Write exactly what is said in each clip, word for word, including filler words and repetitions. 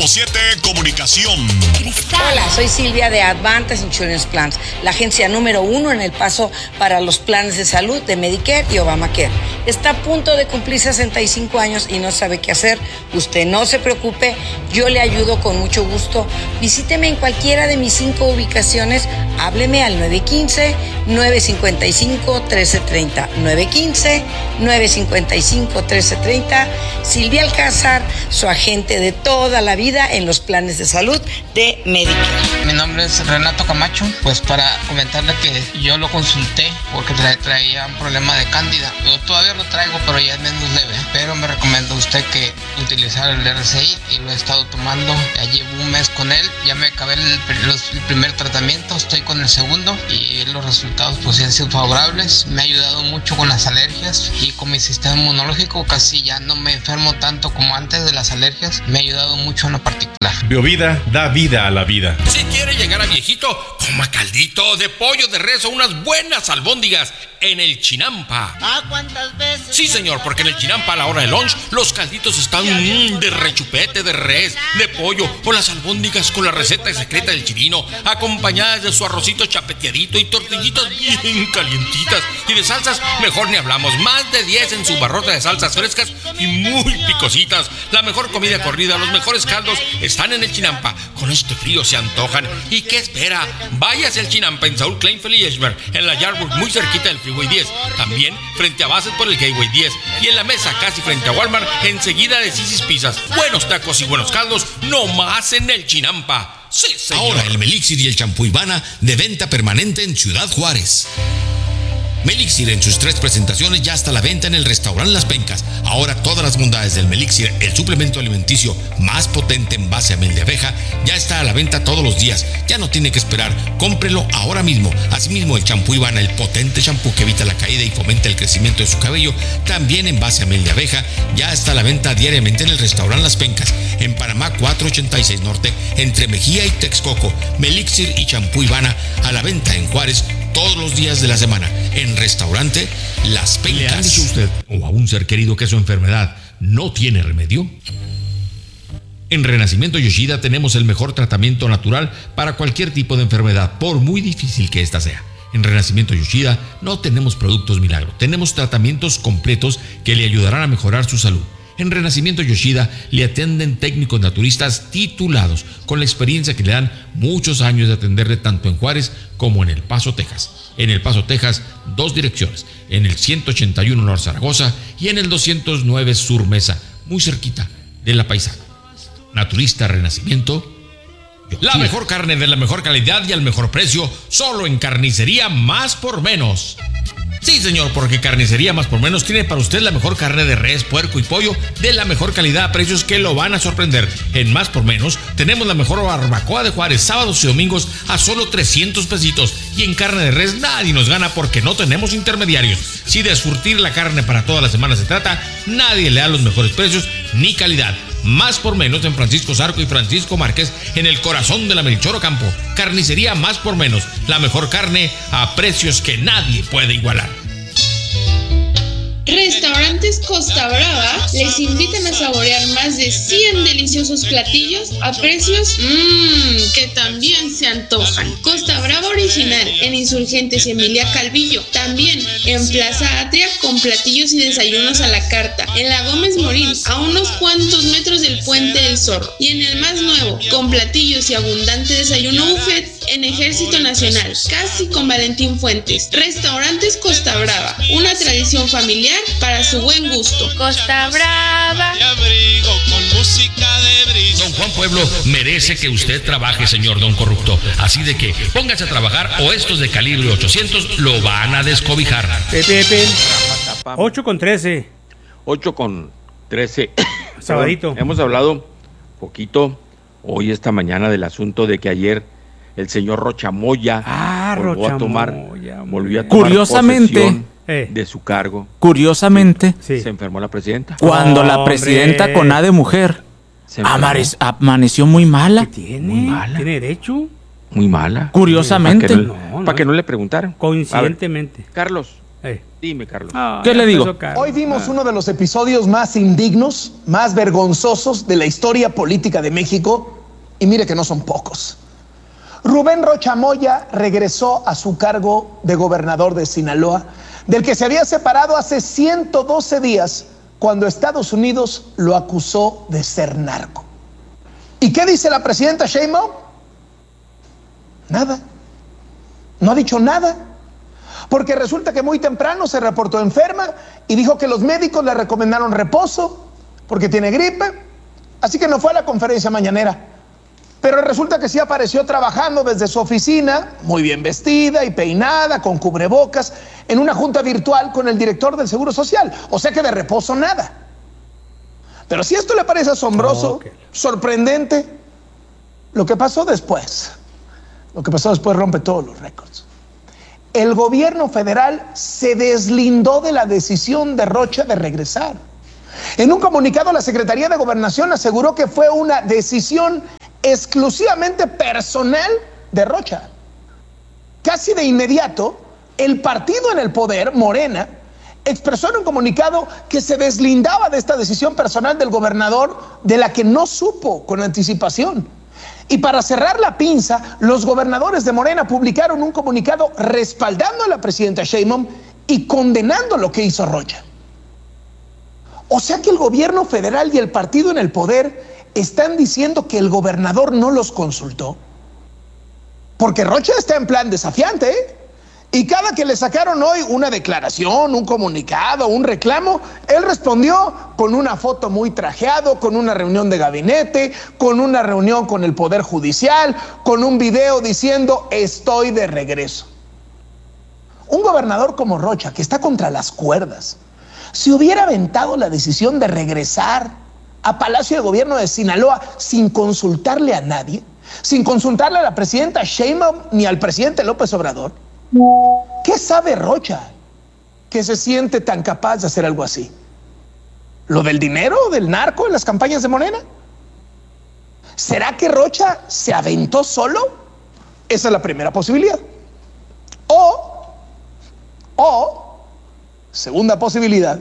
Grupo siete Comunicación. Hola, soy Silvia de Advantage Insurance Plans, la agencia número uno en El Paso para los planes de salud de Medicare y Obamacare. Está a punto de cumplir sesenta y cinco años y no sabe qué hacer. Usted no se preocupe, yo le ayudo con mucho gusto. Visíteme en cualquiera de mis cinco ubicaciones. Hábleme al nueve uno cinco, nueve cinco cinco, uno tres tres cero. nueve uno cinco, nueve cinco cinco, uno tres tres cero. Silvia Alcázar, su agente de toda la vida en los planes de salud de Medicare. Mi nombre es Renato Camacho, pues para comentarle que yo lo consulté porque tra- traía un problema de cándida. Yo todavía lo traigo, pero ya es menos leve. Pero me recomienda usted que utilizar el R C I y lo he estado tomando. Ya llevo un mes con él, ya me acabé el, los, el primer tratamiento, estoy con el segundo y los resultados pues han sido favorables. Me ha ayudado mucho con las alergias y con mi sistema inmunológico, casi ya no me enfermo tanto como antes de las alergias. Me ha ayudado mucho en lo particular. Biovida da vida a la vida. Si quiere llegar a viejito, coma caldito de pollo de res o unas buenas albóndigas en el Chinampa. ¿Ah, cuántas veces? Sí, señor, porque en el Chinampa a la hora de lunch los calditos están mmm, de rechupete, de res, de pollo o las albóndigas con la receta secreta del chilino, acompañadas de su arrocito chapeteadito y tortillitas bien calientitas. Y de salsas, mejor ni hablamos. Más de diez en su barrota de salsas frescas y muy picositas. La mejor comida corrida, los mejores caldos están en el Chinampa. Con este frío se antojan. ¿Y qué espera? Váyase al Chinampa en Saúl, Kleinfeld y Esmer, en la Yardburg, muy cerquita del Freeway diez. También frente a Bassett por el Gateway diez. Y en la mesa, casi frente a Walmart, enseguida de Sisi's Pizzas. Buenos tacos y buenos caldos, no más en el Chinampa. Sí, señor. Ahora el Melixir y el champú Ivana de venta permanente en Ciudad Juárez. Melixir en sus tres presentaciones ya está a la venta en el restaurante Las Pencas. Ahora todas las bondades del Melixir, el suplemento alimenticio más potente en base a miel de abeja, ya está a la venta todos los días. Ya no tiene que esperar, cómprelo ahora mismo. Asimismo el champú Ivana, el potente champú que evita la caída y fomenta el crecimiento de su cabello, también en base a miel de abeja, ya está a la venta diariamente en el restaurante Las Pencas, en Panamá cuatrocientos ochenta y seis Norte, entre Mejía y Texcoco. Melixir y champú Ivana a la venta en Juárez todos los días de la semana, en restaurante Las Pencas. ¿Le han dicho a usted o a un ser querido que su enfermedad no tiene remedio? En Renacimiento Yoshida tenemos el mejor tratamiento natural para cualquier tipo de enfermedad, por muy difícil que ésta sea. En Renacimiento Yoshida no tenemos productos milagro, tenemos tratamientos completos que le ayudarán a mejorar su salud. En Renacimiento Yoshida le atienden técnicos naturistas titulados con la experiencia que le dan muchos años de atenderle tanto en Juárez como en El Paso, Texas. En El Paso, Texas, dos direcciones, en el ciento ochenta y uno Norte Zaragoza y en el doscientos nueve Sur Mesa, muy cerquita de La Paisana. Naturista Renacimiento Yoshida. La mejor carne de la mejor calidad y al mejor precio, solo en Carnicería Más por Menos. Sí, señor, porque Carnicería Más por Menos tiene para usted la mejor carne de res, puerco y pollo de la mejor calidad a precios que lo van a sorprender. En Más por Menos tenemos la mejor barbacoa de Juárez, sábados y domingos a solo trescientos pesitos. Y en carne de res nadie nos gana porque no tenemos intermediarios. Si de surtir la carne para toda la semana se trata, nadie le da los mejores precios ni calidad. Más por Menos en Francisco Zarco y Francisco Márquez, en el corazón de la Melchor Ocampo. Carnicería Más por Menos, la mejor carne a precios que nadie puede igualar. Restaurantes Costa Brava les invitan a saborear más de cien deliciosos platillos a precios mmm, que también se antojan. Costa Brava original en Insurgentes y Emilia Calvillo. También en Plaza Atria con platillos y desayunos a la carta. En la Gómez Morín, a unos cuantos metros del Puente del Zorro. Y en el más nuevo, con platillos y abundante desayuno buffet en Ejército Nacional, casi con Valentín Fuentes. Restaurantes Costa Brava, una tradición familiar para su buen gusto. Costa Brava. Don Juan Pueblo merece que usted trabaje, señor Don Corrupto. Así de que póngase a trabajar o estos de calibre ochocientos lo van a descobijar. Pepe, ocho con trece. ocho con trece. Sabadito. Hemos hablado poquito hoy, esta mañana, del asunto de que ayer el señor Rochamoya ah, volvió, Rochamoya, a tomar, volvió a tomar curiosamente eh. de su cargo. Curiosamente, sí. Se enfermó la presidenta. Cuando oh, la presidenta hombre. con A de mujer amare- amaneció muy mala. ¿Qué tiene? Muy mala. ¿Tiene derecho? Muy mala. Curiosamente. Para que, no, no. Pa que no le preguntaran. Coincidentemente. Ver, Carlos, eh. Dime, Carlos. Oh, ¿Qué le digo? Hoy vimos ah. uno de los episodios más indignos, más vergonzosos de la historia política de México, y mire que no son pocos. Rubén Rocha Moya regresó a su cargo de gobernador de Sinaloa, del que se había separado hace ciento doce días, cuando Estados Unidos lo acusó de ser narco. ¿Y qué dice la presidenta Sheinbaum? Nada. No ha dicho nada. Porque resulta que muy temprano se reportó enferma y dijo que los médicos le recomendaron reposo porque tiene gripe, así que no fue a la conferencia mañanera. Pero resulta que sí apareció trabajando desde su oficina, muy bien vestida y peinada, con cubrebocas, en una junta virtual con el director del Seguro Social. O sea que de reposo nada. Pero si esto le parece asombroso, okay, sorprendente, lo que pasó después, lo que pasó después rompe todos los récords. El gobierno federal se deslindó de la decisión de Rocha de regresar. En un comunicado, la Secretaría de Gobernación aseguró que fue una decisión exclusivamente personal de Rocha. Casi de inmediato, el partido en el poder, Morena, expresó en un comunicado que se deslindaba de esta decisión personal del gobernador, de la que no supo con anticipación. Y para cerrar la pinza, los gobernadores de Morena publicaron un comunicado respaldando a la presidenta Sheinbaum y condenando lo que hizo Rocha. O sea que el gobierno federal y el partido en el poder están diciendo que el gobernador no los consultó. Porque Rocha está en plan desafiante, ¿eh? Y cada que le sacaron hoy una declaración, un comunicado, un reclamo, él respondió con una foto muy trajeado, con una reunión de gabinete, con una reunión con el Poder Judicial, con un video diciendo estoy de regreso. Un gobernador como Rocha, que está contra las cuerdas, si hubiera aventado la decisión de regresar a Palacio de Gobierno de Sinaloa sin consultarle a nadie, sin consultarle a la presidenta Sheinbaum ni al presidente López Obrador, ¿qué sabe Rocha que se siente tan capaz de hacer algo así? ¿Lo del dinero, del narco en las campañas de Morena? ¿Será que Rocha se aventó solo? Esa es la primera posibilidad. O, o, segunda posibilidad,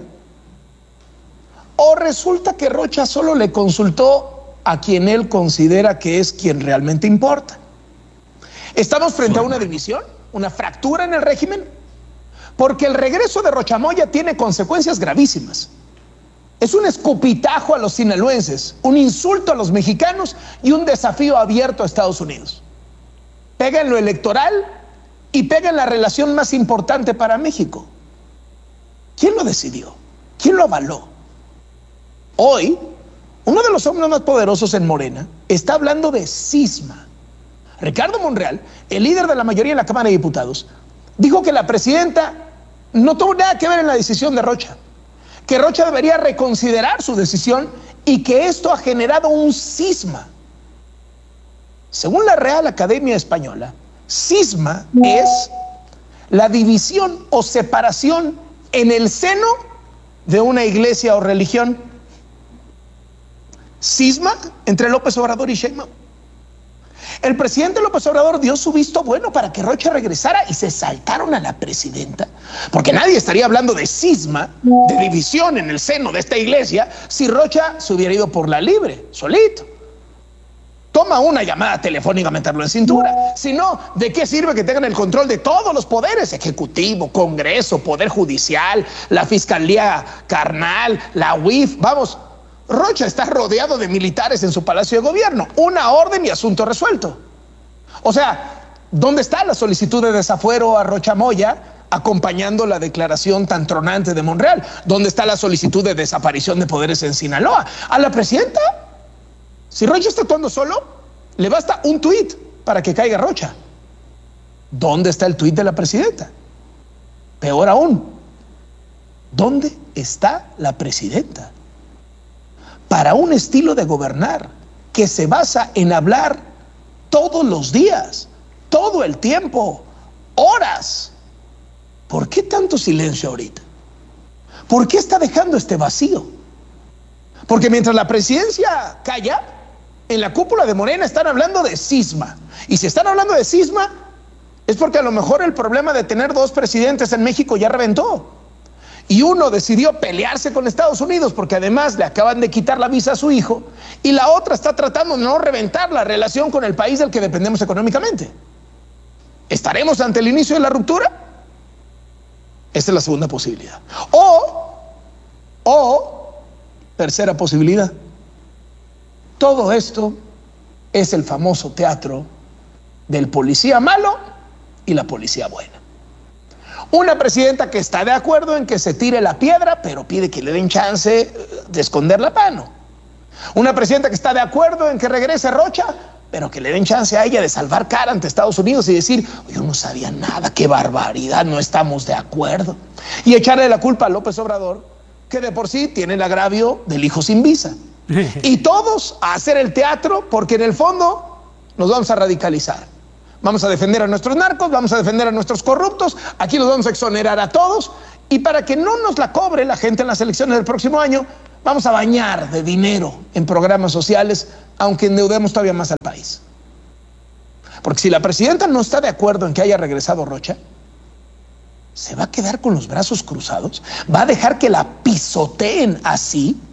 o resulta que Rocha solo le consultó a quien él considera que es quien realmente importa. ¿Estamos frente a una división? ¿Una fractura en el régimen? Porque el regreso de Rocha Moya tiene consecuencias gravísimas. Es un escupitajo a los sinaloenses, un insulto a los mexicanos y un desafío abierto a Estados Unidos. Pega en lo electoral y pega en la relación más importante para México. ¿Quién lo decidió? ¿Quién lo avaló? Hoy, uno de los hombres más poderosos en Morena está hablando de cisma. Ricardo Monreal, el líder de la mayoría en la Cámara de Diputados, dijo que la presidenta no tuvo nada que ver en la decisión de Rocha, que Rocha debería reconsiderar su decisión y que esto ha generado un cisma. Según la Real Academia Española, cisma es la división o separación en el seno de una iglesia o religión. Cisma entre López Obrador y Sheinbaum. El presidente López Obrador dio su visto bueno para que Rocha regresara y se saltaron a la presidenta, porque nadie estaría hablando de cisma, de división en el seno de esta iglesia, si Rocha se hubiera ido por la libre, solito. Toma una llamada telefónica, meterlo en cintura. Si no, ¿de qué sirve que tengan el control de todos los poderes? Ejecutivo, Congreso, Poder Judicial, la Fiscalía Carnal, la U I F, vamos. Rocha está rodeado de militares en su Palacio de Gobierno. Una orden y asunto resuelto. O sea, ¿dónde está la solicitud de desafuero a Rocha Moya acompañando la declaración tan tronante de Monreal? ¿Dónde está la solicitud de desaparición de poderes en Sinaloa? ¿A la presidenta? Si Rocha está actuando solo, le basta un tuit para que caiga Rocha. ¿Dónde está el tuit de la presidenta? Peor aún, ¿dónde está la presidenta? Para un estilo de gobernar que se basa en hablar todos los días, todo el tiempo, horas. ¿Por qué tanto silencio ahorita? ¿Por qué está dejando este vacío? Porque mientras la presidencia calla, en la cúpula de Morena están hablando de cisma. Y si están hablando de cisma, es porque a lo mejor el problema de tener dos presidentes en México ya reventó. Y uno decidió pelearse con Estados Unidos porque además le acaban de quitar la visa a su hijo, y la otra está tratando de no reventar la relación con el país del que dependemos económicamente. ¿Estaremos ante el inicio de la ruptura? Esta es la segunda posibilidad. O, o, tercera posibilidad, todo esto es el famoso teatro del policía malo y la policía buena. Una presidenta que está de acuerdo en que se tire la piedra, pero pide que le den chance de esconder la mano. Una presidenta que está de acuerdo en que regrese Rocha, pero que le den chance a ella de salvar cara ante Estados Unidos y decir, yo no sabía nada, qué barbaridad, no estamos de acuerdo. Y echarle la culpa a López Obrador, que de por sí tiene el agravio del hijo sin visa. Y todos a hacer el teatro, porque en el fondo nos vamos a radicalizar. Vamos a defender a nuestros narcos, vamos a defender a nuestros corruptos, aquí los vamos a exonerar a todos, y para que no nos la cobre la gente en las elecciones del próximo año, vamos a bañar de dinero en programas sociales, aunque endeudemos todavía más al país. Porque si la presidenta no está de acuerdo en que haya regresado Rocha, ¿se va a quedar con los brazos cruzados? ¿Va a dejar que la pisoteen así?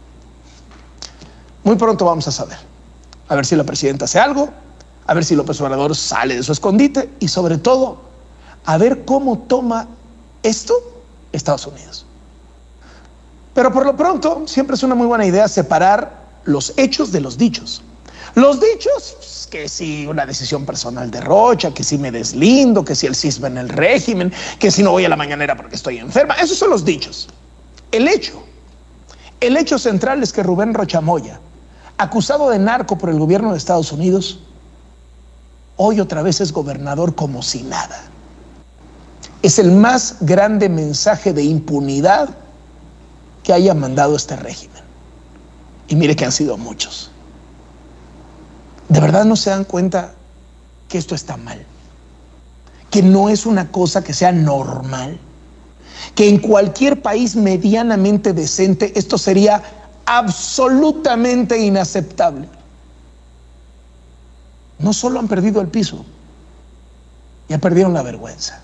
Muy pronto vamos a saber. A ver si la presidenta hace algo, a ver si López Obrador sale de su escondite y sobre todo, a ver cómo toma esto Estados Unidos. Pero por lo pronto, siempre es una muy buena idea separar los hechos de los dichos. Los dichos, pues, que si una decisión personal de Rocha, que si me deslindo, que si el cisma en el régimen, que si no voy a la mañanera porque estoy enferma, esos son los dichos. El hecho, el hecho central es que Rubén Rocha Moya, acusado de narco por el gobierno de Estados Unidos, hoy otra vez es gobernador como si nada. Es el más grande mensaje de impunidad que haya mandado este régimen. Y mire que han sido muchos. ¿De verdad no se dan cuenta que esto está mal? Que no es una cosa que sea normal. Que en cualquier país medianamente decente esto sería absolutamente inaceptable. No solo han perdido el piso, ya perdieron la vergüenza.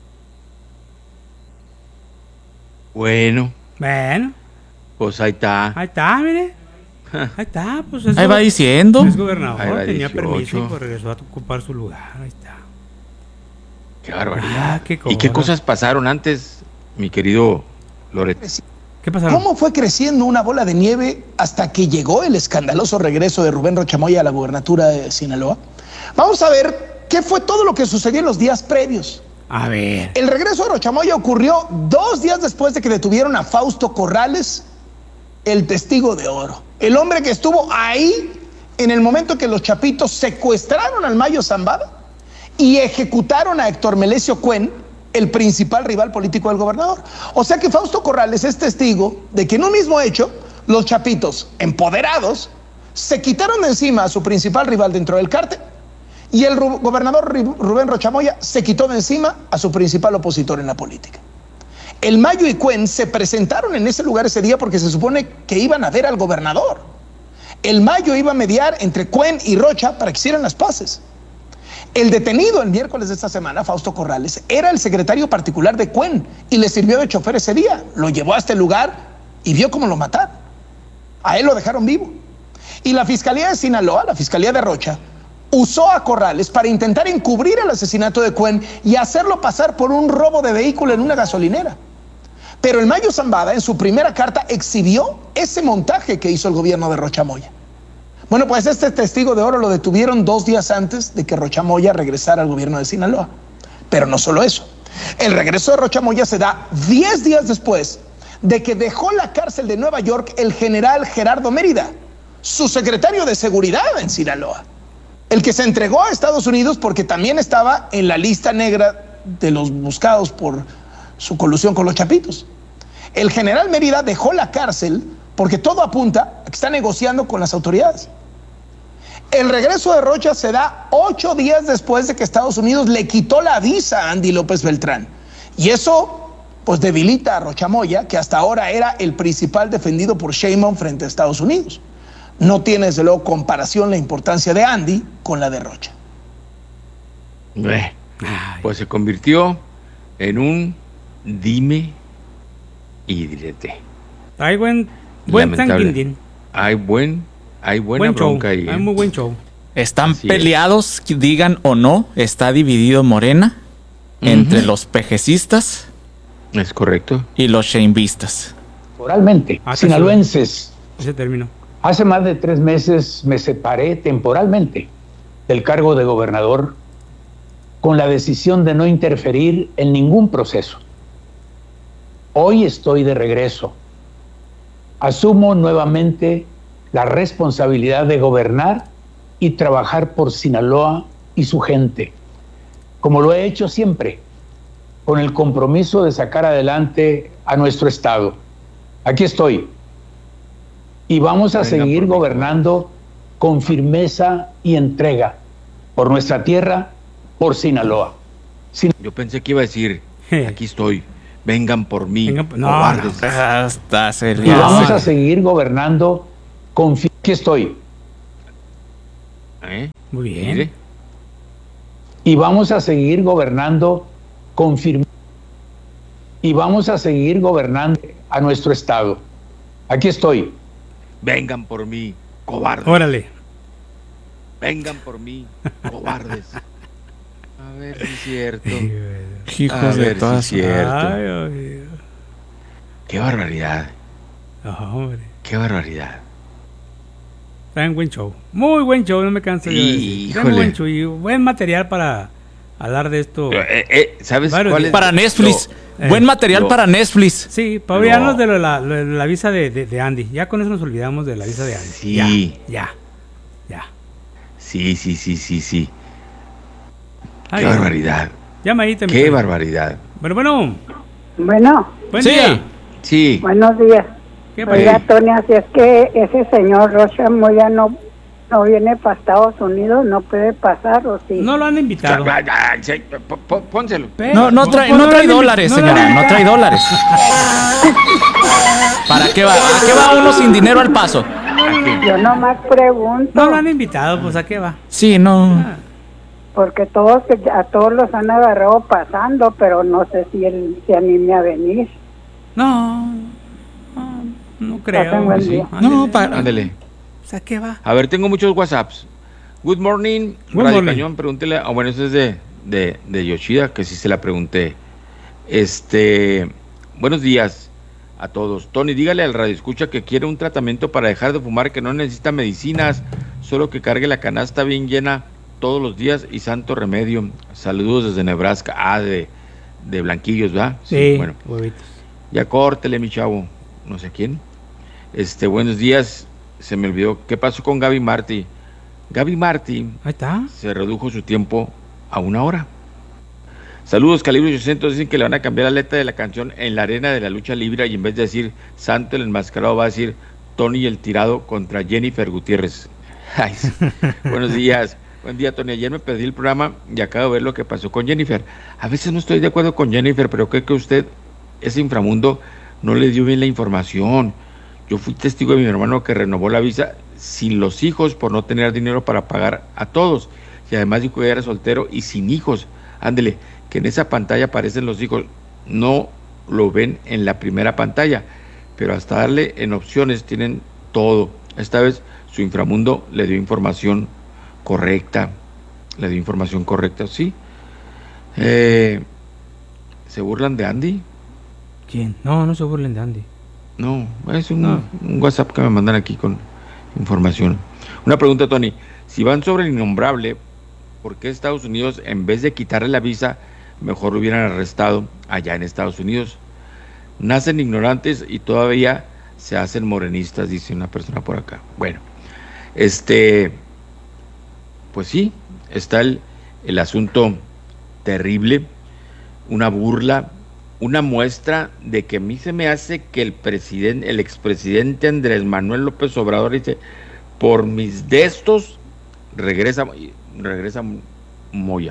Bueno. Bueno. Pues ahí está. Ahí está, mire. Ahí está, pues eso. Ahí va diciendo. Es gobernador, Ahí va tenía dieciocho. permiso y pues regresó a ocupar su lugar. Ahí está. Qué barbaridad. Ah, qué ¿Y qué cosas. cosas pasaron antes, mi querido Loret? ¿Qué pasaron? ¿Cómo fue creciendo una bola de nieve hasta que llegó el escandaloso regreso de Rubén Rocha Moya a la gubernatura de Sinaloa? Vamos a ver qué fue todo lo que sucedió en los días previos. A ver. El regreso de Rocha Moya ocurrió dos días después de que detuvieron a Fausto Corrales, el testigo de oro. El hombre que estuvo ahí en el momento que los chapitos secuestraron al Mayo Zambada y ejecutaron a Héctor Melesio Cuen, el principal rival político del gobernador. O sea que Fausto Corrales es testigo de que en un mismo hecho, los chapitos, empoderados, se quitaron de encima a su principal rival dentro del cártel, y el ru- gobernador Rubén Rocha Moya se quitó de encima a su principal opositor en la política. El Mayo y Cuen se presentaron en ese lugar ese día porque se supone que iban a ver al gobernador. El Mayo iba a mediar entre Cuen y Rocha para que hicieran las paces. El detenido el miércoles de esta semana, Fausto Corrales, era el secretario particular de Cuen y le sirvió de chofer ese día. Lo llevó a este lugar y vio cómo lo mataron. A él lo dejaron vivo. Y la Fiscalía de Sinaloa, la Fiscalía de Rocha, usó a Corrales para intentar encubrir el asesinato de Cuen y hacerlo pasar por un robo de vehículo en una gasolinera. Pero el Mayo Zambada en su primera carta exhibió ese montaje que hizo el gobierno de Rocha Moya. Bueno, pues este testigo de oro lo detuvieron dos días antes de que Rocha Moya regresara al gobierno de Sinaloa. Pero no solo eso. El regreso de Rocha Moya se da diez días después de que dejó la cárcel de Nueva York el general Gerardo Mérida, su secretario de seguridad en Sinaloa, el que se entregó a Estados Unidos porque también estaba en la lista negra de los buscados por su colusión con los chapitos. El general Mérida dejó la cárcel porque todo apunta a que está negociando con las autoridades. El regreso de Rocha se da ocho días después de que Estados Unidos le quitó la visa a Andy López Beltrán. Y eso, pues, debilita a Rocha Moya, que hasta ahora era el principal defendido por Sheinbaum frente a Estados Unidos. No tiene, desde luego, comparación la importancia de Andy con la de Rocha. Bueno, pues se convirtió en un dime y dilete. Hay buen, buen Lamentable. tanquindín. Hay buen, hay buena Buen show. bronca ahí. Hay ¿eh? muy buen show. Están Así es. peleados, que digan o no, está dividido Morena entre los pejecistas Es correcto. y los sheinvistas. Temporalmente, Ah, sinaloenses, Ese término. hace más de tres meses me separé temporalmente del cargo de gobernador con la decisión de no interferir en ningún proceso. Hoy estoy de regreso. Asumo nuevamente la responsabilidad de gobernar y trabajar por Sinaloa y su gente, como lo he hecho siempre, con el compromiso de sacar adelante a nuestro estado. Aquí estoy. Y vamos a Venga, seguir por favor. gobernando con firmeza y entrega por nuestra tierra, por Sinaloa. Sin- Yo pensé que iba a decir, aquí estoy, vengan por mí, Vengan por- no, cobardes. Hasta se Y le vamos hace. a seguir gobernando con firmeza. Aquí estoy. ¿Eh? Muy bien. Mire, Y vamos a seguir gobernando con firmeza. Y vamos a seguir gobernando a nuestro estado. Aquí estoy. vengan por mí, cobardes. Órale. Vengan por mí, cobardes. A ver si es cierto. Hijos A de ver si todas. es cierto. Ay, ay, Qué barbaridad, ay. Hombre. qué barbaridad. Está en buen show. Muy buen show, no me canso yo de decir. Está en Híjole. buen show y buen material para hablar de esto. Eh, eh, ¿Sabes Varios cuál días. es? Para Netflix. Eh, Buen material lo- para Netflix. Sí, para No. olvidarnos de lo- la, lo de la visa de, de, de Andy. Ya con eso nos olvidamos de la visa de Andy. Sí. Ya, ya, ya. Sí, sí, sí, sí, sí. Ay, Qué barbaridad. Llama ahí también. Qué barbaridad. Bueno, bueno. Bueno, Buen Sí. día. Sí. buenos días. ¿Qué Oiga, pasó? Tony, así es que ese señor Rocha Moya no, no viene para Estados Unidos, no puede pasar, ¿o sí? No lo han invitado. Ah, ah, sí, p- p- Pónselo. Pero- No, no trae, no lo trae han invi- dólares, no lo han señora. No invitado. trae dólares. ¿Para qué va? ¿A qué va uno sin dinero al paso? Yo nomás pregunto, No lo han invitado, pues ¿a qué va? Sí, no. porque todos a todos los han agarrado pasando, pero no sé si él se anime a venir. No, no, no Pasen creo. buen Sí. día. No, para. Ándele. Pues, ¿a qué va? A ver, tengo muchos WhatsApps. Good morning, Good Radio morning. Cañón, pregúntele. Ah, bueno, eso es de, de, de Yoshida, que sí se la pregunté. Este, buenos días a todos. Tony, dígale al radio escucha que quiere un tratamiento para dejar de fumar, que no necesita medicinas, solo que cargue la canasta bien llena todos los días y santo remedio. Saludos desde Nebraska. Ah, de, de Blanquillos, ¿verdad? Sí, bueno. huevitos. Ya córtele, mi chavo. No sé quién. Este, buenos días. Se me olvidó. ¿Qué pasó con Gaby Martí? Gaby Martí Ahí está. se redujo su tiempo a una hora. Saludos, Calibre ochocientos. Dicen que le van a cambiar la letra de la canción En la arena de la lucha libre y en vez de decir Santo el enmascarado va a decir Tony el tirado contra Jennifer Gutiérrez. Ay, sí. Buenos días. Buen día, Tony. Ayer me perdí el programa y acabo de ver lo que pasó con Jennifer. A veces no estoy de acuerdo con Jennifer, pero creo que usted, ese inframundo, no le dio bien la información. Yo fui testigo de mi hermano que renovó la visa sin los hijos por no tener dinero para pagar a todos. Y además dijo que era soltero y sin hijos. Ándele, que en esa pantalla aparecen los hijos. No lo ven en la primera pantalla, pero hasta darle en opciones tienen todo. Esta vez su inframundo le dio información correcta. Le dio información correcta, sí. Eh, ¿Se burlan de Andy? ¿Quién? No, no se burlen de Andy. No, es un, No. un WhatsApp que me mandan aquí con información. Una pregunta, Tony. Si van sobre el innombrable, ¿por qué Estados Unidos, en vez de quitarle la visa, mejor lo hubieran arrestado allá en Estados Unidos? Nacen ignorantes y todavía se hacen morenistas, dice una persona por acá. Bueno, este, pues sí, está el, el asunto terrible, una burla, una muestra de que a mí se me hace que el presidente, el expresidente Andrés Manuel López Obrador dice, por mis destos, regresa, regresa Moya.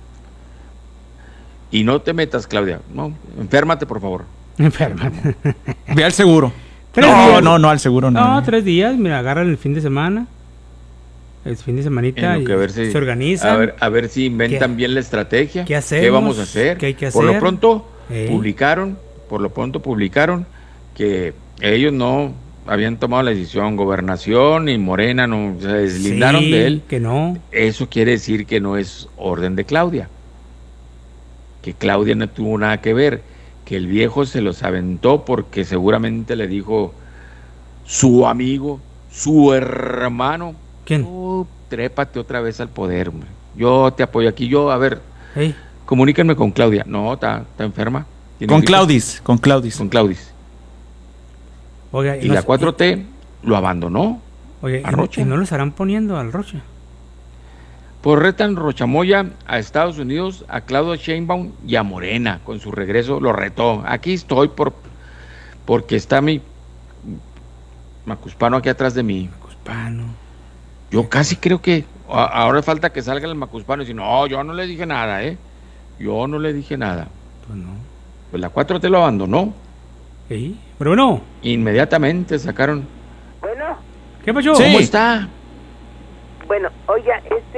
Y no te metas, Claudia, no, enférmate por favor. Enferma. Ve al seguro. Tres No, días. no, no, al seguro no. No, tres días, mira, agarran el fin de semana. El fin de semanita En lo y que a ver si, se organizan. A ver, a ver si inventan ¿Qué- bien la estrategia. qué hacemos? vamos a hacer? ¿Qué hay que Por lo hacer? pronto Eh. publicaron, por lo pronto publicaron que ellos no habían tomado la decisión, Gobernación y Morena no se deslindaron Sí, de él. que no. Eso quiere decir que no es orden de Claudia, que Claudia no tuvo nada que ver, que el viejo se los aventó porque seguramente le dijo su amigo, su hermano, ¿quién? Oh, trépate otra vez al poder, hombre. Yo te apoyo aquí, yo, a ver, Hey. comuníquenme con Claudia. No, está está enferma. ¿Tiene Con gripe? Claudis, con Claudis. Con Claudis. Oiga, Y no la sé- cuatro T lo abandonó. Oye, a ¿y no- Rocha. ¿y no lo estarán poniendo al Rocha? Por retan Rochamoya a Estados Unidos, a Claudio Sheinbaum y a Morena con su regreso, lo retó. Aquí estoy por porque está mi Macuspano aquí atrás de mí. Macuspano. Yo casi creo que a- ahora falta que salga el Macuspano y decir, no, yo no le dije nada, ¿eh? Yo no le dije nada. Pues no. Pues la cuatro T lo abandonó. ¿Sí? Pero no. Inmediatamente sacaron. Bueno, ¿Qué pasó? ¿Cómo está? bueno, oiga, este...